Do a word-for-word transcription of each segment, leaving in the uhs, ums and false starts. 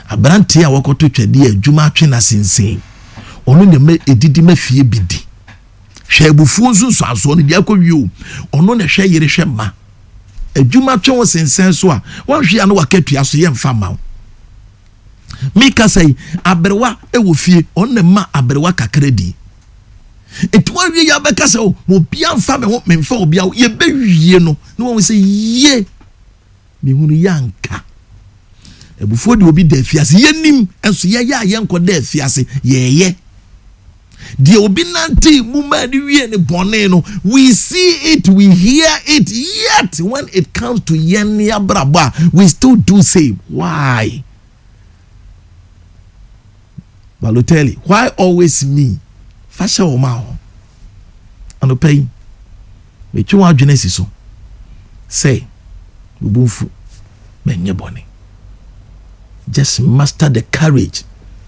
abrante a wakoto twede adwuma atwe na sensen ono ne me edidi mafie bidi hwe abufuo nsunsu aso ne dia kɔwie ono ne hwe yere hwe ma adwuma atwe wo sensen so a wanhwe ya no wakatua so ye mfa ma mika say abrewa e wo fie ono ne ma abrewa kakredi etwa wie ya beka say mo bia mfa me ho memfa obia ye bewie no no won say ye me hunu yanka ebufuo de obi da afiase yenim enso ye ya ye nko da afiase ye ye de obi nanti muma ni wie ne bone no we see it, we hear it, yet when it comes to yen ya braba we still do same. Why? Balotelli, why always me? Fasha o ma ho ano pay me twa adwene si so say ubunfu menye bone. Just master the courage.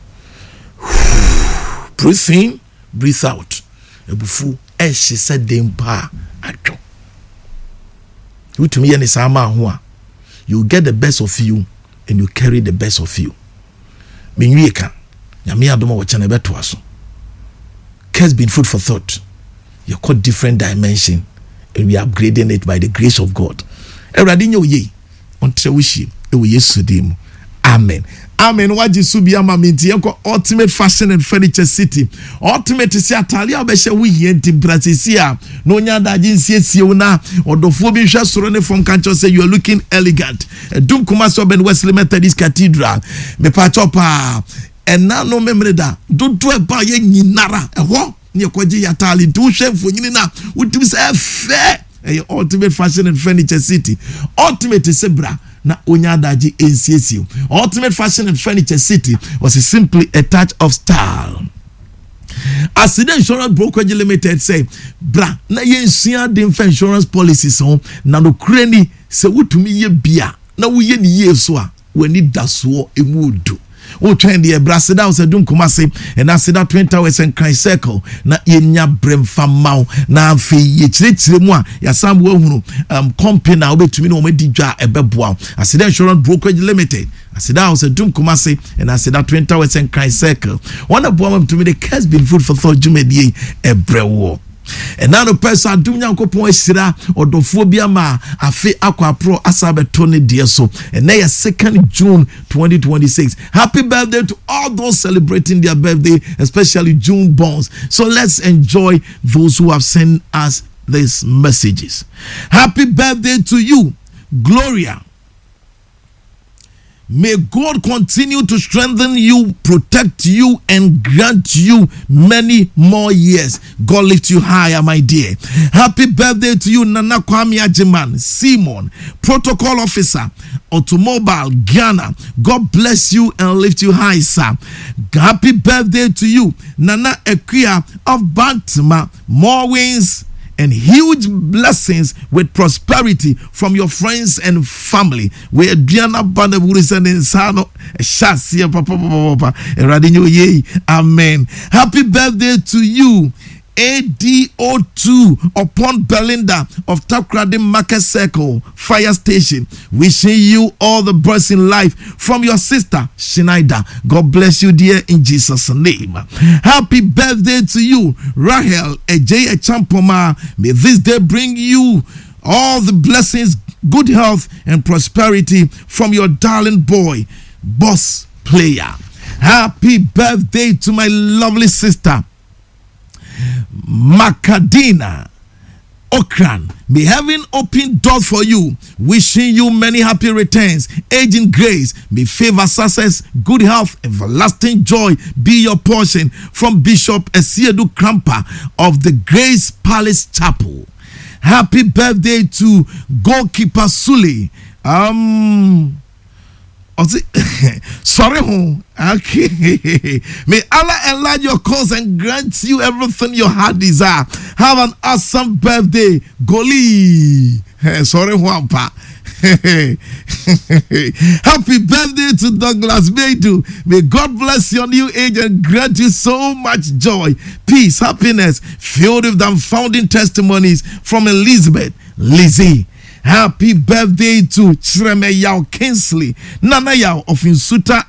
Breathe in, breathe out. Ebufu e she said dem pa adwo. You to me any sama ho a you get the best of you and you carry the best of you. Menwie ka nyame adoma wo chane beto aso. Has been food for thought. You call different dimension and we are upgrading it by the grace of God. Eradinyo ye ontre wishi e wo Yesu dim. Amen. Amen. Waji subi ama minti yako Ultimate Fashion and Furniture City. Ultimate si atali abeshe wiyenti bratisia. No nyanda jinsi esi una. Odofo bi hwa soro ne from kancho say you are looking elegant. Dum Kumasi Ben Wesley Methodist Cathedral. Me pa chopa. Ena no memreda. Dodo e ba ye nyinara. Eho ni kwaji ya tali tu hwemfo nyini na utim say fe. E Ultimate Fashion and Furniture City. Ultimate sebra na onyadaji N C S U. Ultimate Fashion and Furniture City was a simply a touch of style. Accident Insurance Brokerage Limited say, bra na ye nsua de insurance policies on na no kreni se wutumi ye bia na wo ye ni ye so a wani daso emudu. O trend the Brasida was a Dum Kumasi and Asida Twin Towers and Christ Circle na yenya bremfa mau na afi ye chire mu a ya sam wo hunu um company na obetumi na o medidwa ebeboa Asida Insurance Brokerage Limited Asida was a Dum Kumasi and Asida Twin Towers and Christ Circle one of them to me the has been food for thought jumedie ebrewo. And now the person adum nyankopon asira odofo bia ma afi akwa pro asabe tone die so and na second June twenty twenty-six. Happy birthday to all those celebrating their birthday, especially June borns. So let's enjoy those who have sent us these messages. Happy birthday to you, Gloria. May God continue to strengthen you, protect you, and grant you many more years. God lift you higher, my dear. Happy birthday to you, Nana Kwame Ajiman, Simon, Protocol Officer, Automobile, Ghana. God bless you and lift you high, sir. Happy birthday to you, Nana Ekia of Bantama. More wins and huge blessings with prosperity from your friends and family. We Diana Banaburi and Insano Shasia Papa Papa Radinyo Ye. Amen. Happy birthday to you, A D O two upon Belinda of Takrady Market Circle Fire Station. Wishing you all the best in life from your sister Shinaida. God bless you, dear, in Jesus' name. Happy birthday to you, Rahel Ejay Champoma. May this day bring you all the blessings, good health, and prosperity from your darling boy, Boss Player. Happy birthday to my lovely sister Makadina Okran. May heaven open doors for you. Wishing you many happy returns, aging grace. May favor, success, good health, everlasting joy be your portion. From Bishop Esiedu Krampa of the Grace Palace Chapel. Happy birthday to goalkeeper Sule. Um Sorry, okay. May Allah enlarge your cause and grant you everything your heart desire. Have an awesome birthday, Goli. Sorry, Wampa. Happy birthday to Douglas Beidou. May God bless your new age and grant you so much joy, peace, happiness, filled with dumbfounding testimonies from Elizabeth Lizzie. Happy birthday to Chireme Yao Kinsley, Nana Yao of Insuta